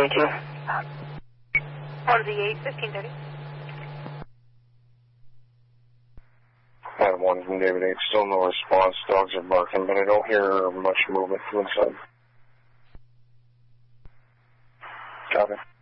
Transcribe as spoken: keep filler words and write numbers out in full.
twenty-two. one Z eight, fifteen thirty. Adam one from David eight, still no response. Dogs are barking, but I don't hear much movement from inside. Copy.